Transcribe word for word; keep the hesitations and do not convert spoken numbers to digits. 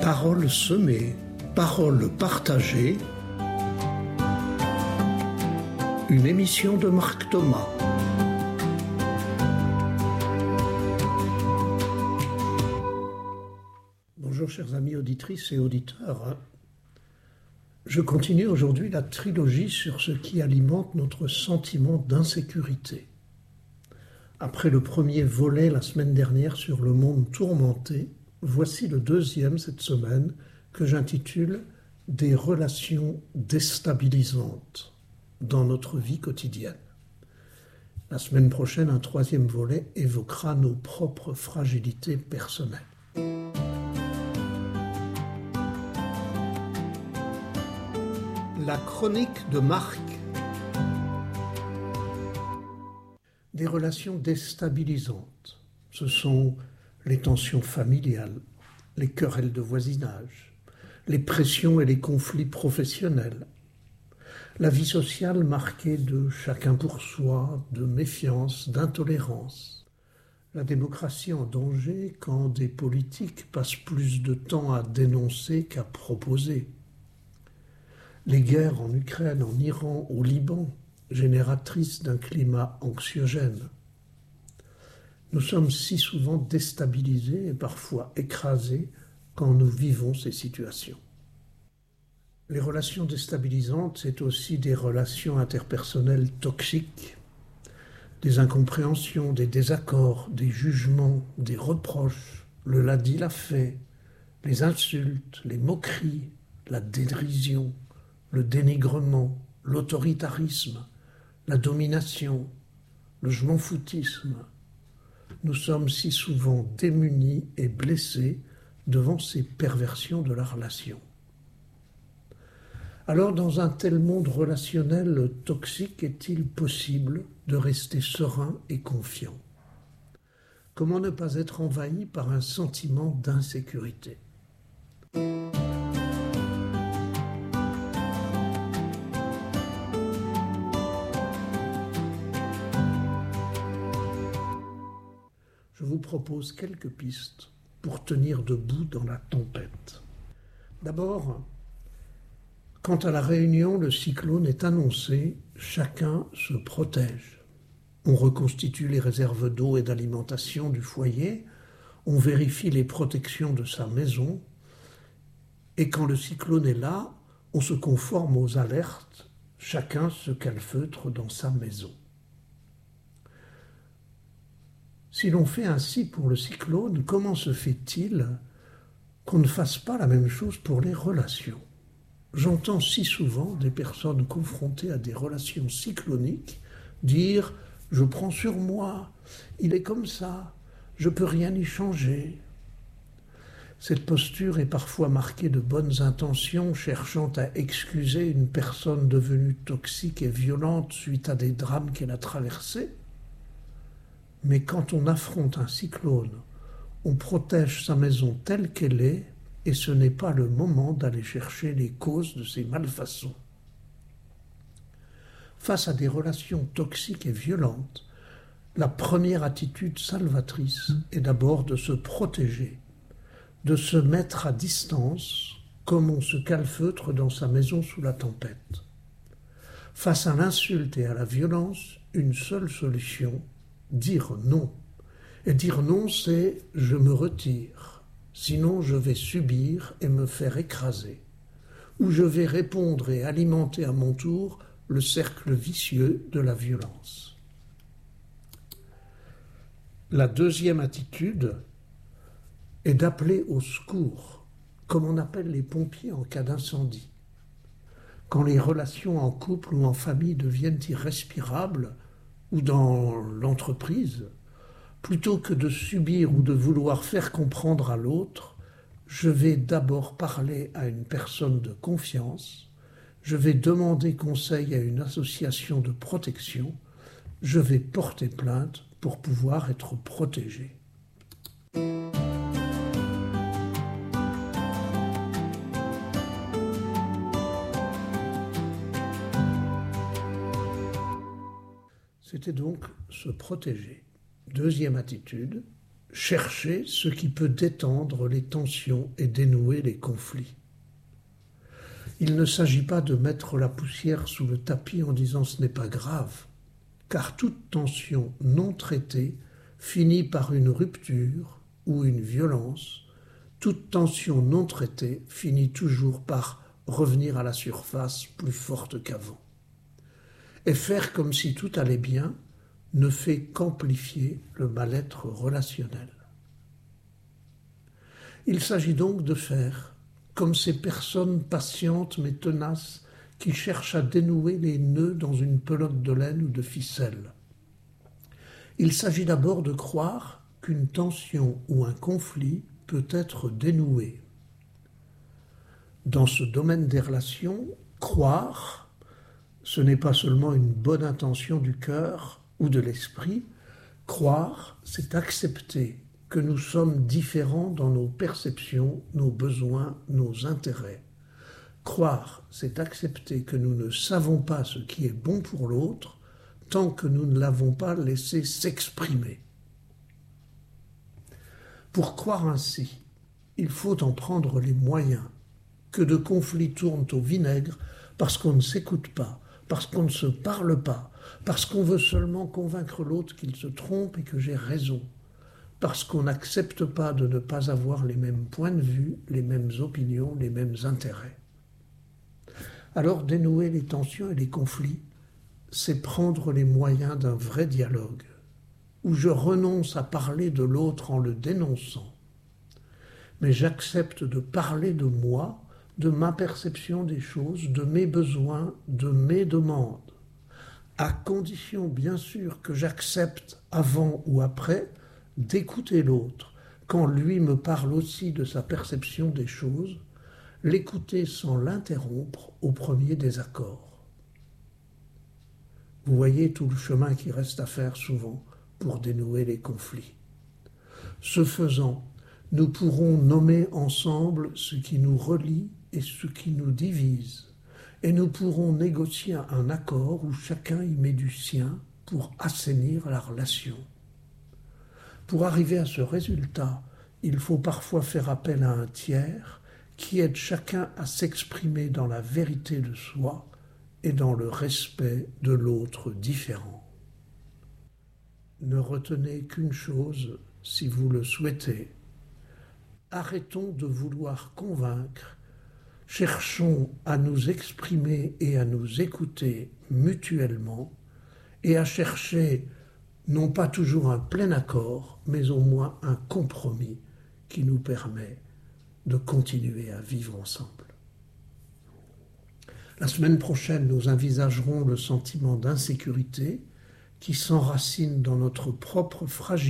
Paroles semées, paroles partagées. Une émission de Marc Thomas. Bonjour chers amis auditrices et auditeurs. Je continue aujourd'hui la trilogie sur ce qui alimente notre sentiment d'insécurité. Après le premier volet la semaine dernière sur le monde tourmenté, voici le deuxième cette semaine que j'intitule « Des relations déstabilisantes » dans notre vie quotidienne. La semaine prochaine, un troisième volet évoquera nos propres fragilités personnelles. La chronique de Marc. Des relations déstabilisantes, ce sont les tensions familiales, les querelles de voisinage, les pressions et les conflits professionnels, la vie sociale marquée de chacun pour soi, de méfiance, d'intolérance, la démocratie en danger quand des politiques passent plus de temps à dénoncer qu'à proposer, les guerres en Ukraine, en Iran, au Liban, génératrices d'un climat anxiogène. Nous sommes si souvent déstabilisés et parfois écrasés quand nous vivons ces situations. Les relations déstabilisantes, c'est aussi des relations interpersonnelles toxiques, des incompréhensions, des désaccords, des jugements, des reproches, le l'a dit, l'a fait, les insultes, les moqueries, la dérision, le dénigrement, l'autoritarisme, la domination, le je m'en foutisme. Nous sommes si souvent démunis et blessés devant ces perversions de la relation. Alors, dans un tel monde relationnel toxique, est-il possible de rester serein et confiant? Comment ne pas être envahi par un sentiment d'insécurité? Je vous propose quelques pistes pour tenir debout dans la tempête. D'abord, quand à La Réunion le cyclone est annoncé, chacun se protège. On reconstitue les réserves d'eau et d'alimentation du foyer, on vérifie les protections de sa maison, et quand le cyclone est là, on se conforme aux alertes, chacun se calfeutre dans sa maison. Si l'on fait ainsi pour le cyclone, comment se fait-il qu'on ne fasse pas la même chose pour les relations? J'entends si souvent des personnes confrontées à des relations cycloniques dire « je prends sur moi, il est comme ça, je ne peux rien y changer ». Cette posture est parfois marquée de bonnes intentions, cherchant à excuser une personne devenue toxique et violente suite à des drames qu'elle a traversés. Mais quand on affronte un cyclone, on protège sa maison telle qu'elle est et ce n'est pas le moment d'aller chercher les causes de ces malfaçons. Face à des relations toxiques et violentes, la première attitude salvatrice est d'abord de se protéger, de se mettre à distance comme on se calfeutre dans sa maison sous la tempête. Face à l'insulte et à la violence, une seule solution, dire non. Et dire non, c'est « je me retire ». Sinon, je vais subir et me faire écraser. Ou je vais répondre et alimenter à mon tour le cercle vicieux de la violence. La deuxième attitude est d'appeler au secours, comme on appelle les pompiers en cas d'incendie. Quand les relations en couple ou en famille deviennent irrespirables, ou dans l'entreprise, plutôt que de subir ou de vouloir faire comprendre à l'autre, je vais d'abord parler à une personne de confiance, je vais demander conseil à une association de protection, je vais porter plainte pour pouvoir être protégé. C'était donc se protéger. Deuxième attitude, chercher ce qui peut détendre les tensions et dénouer les conflits. Il ne s'agit pas de mettre la poussière sous le tapis en disant ce n'est pas grave, car toute tension non traitée finit par une rupture ou une violence. Toute tension non traitée finit toujours par revenir à la surface plus forte qu'avant. Et faire comme si tout allait bien ne fait qu'amplifier le mal-être relationnel. Il s'agit donc de faire comme ces personnes patientes mais tenaces qui cherchent à dénouer les nœuds dans une pelote de laine ou de ficelle. Il s'agit d'abord de croire qu'une tension ou un conflit peut être dénoué. Dans ce domaine des relations, croire, ce n'est pas seulement une bonne intention du cœur ou de l'esprit. Croire, c'est accepter que nous sommes différents dans nos perceptions, nos besoins, nos intérêts. Croire, c'est accepter que nous ne savons pas ce qui est bon pour l'autre tant que nous ne l'avons pas laissé s'exprimer. Pour croire ainsi, il faut en prendre les moyens. Que de conflits tournent au vinaigre parce qu'on ne s'écoute pas, parce qu'on ne se parle pas, parce qu'on veut seulement convaincre l'autre qu'il se trompe et que j'ai raison, parce qu'on n'accepte pas de ne pas avoir les mêmes points de vue, les mêmes opinions, les mêmes intérêts. Alors dénouer les tensions et les conflits, c'est prendre les moyens d'un vrai dialogue, où je renonce à parler de l'autre en le dénonçant, mais j'accepte de parler de moi, de ma perception des choses, de mes besoins, de mes demandes, à condition bien sûr que j'accepte avant ou après d'écouter l'autre quand lui me parle aussi de sa perception des choses, l'écouter sans l'interrompre au premier désaccord. Vous voyez tout le chemin qui reste à faire souvent pour dénouer les conflits. Ce faisant, nous pourrons nommer ensemble ce qui nous relie et ce qui nous divise, et nous pourrons négocier un accord où chacun y met du sien pour assainir la relation. Pour arriver à ce résultat, il faut parfois faire appel à un tiers qui aide chacun à s'exprimer dans la vérité de soi et dans le respect de l'autre différent. Ne retenez qu'une chose si vous le souhaitez. Arrêtons de vouloir convaincre, cherchons à nous exprimer et à nous écouter mutuellement et à chercher non pas toujours un plein accord, mais au moins un compromis qui nous permet de continuer à vivre ensemble. La semaine prochaine, nous envisagerons le sentiment d'insécurité qui s'enracine dans notre propre fragilité